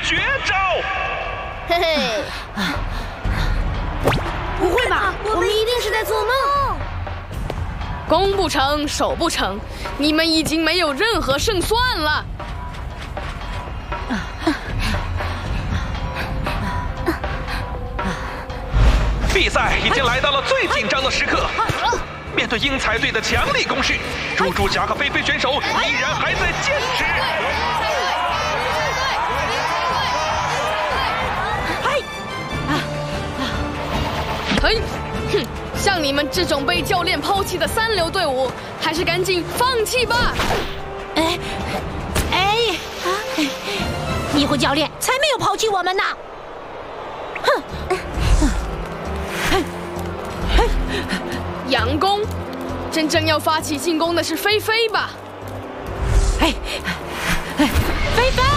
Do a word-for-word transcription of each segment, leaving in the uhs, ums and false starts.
绝招。 嘿嘿， 不会吧？ 我们一定是在做梦。 攻不成，守不成，你们已经没有任何胜算了。 比赛已经来到了最紧张的时刻。面对英才队的强力攻势，猪猪侠和菲菲选手依然还在坚持。 嘿，哼，像你们这种被教练抛弃的三流队伍，还是赶紧放弃吧。 哎，哎，啊！迷糊教练才没有抛弃我们呢！哼！ 佯攻，真正要发起进攻的是菲菲吧？ 哎，菲菲！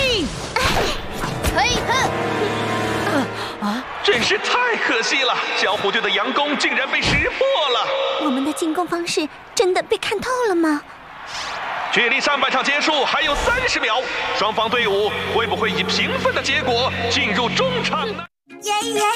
嘿哼！ 啊！ 真是太可惜了，小虎队的佯攻竟然被识破了。 我们的进攻方式真的被看透了吗？ 距离上半场结束还有三十秒，双方队伍会不会以平分的结果进入中场呢？ 耶耶！